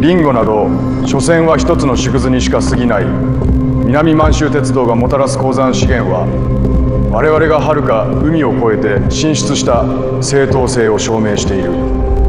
リンゴなど所詮は一つの縮図にしか過ぎない南満州鉄道がもたらす鉱山資源は、我々がはるか海を越えて進出した正当性を証明している。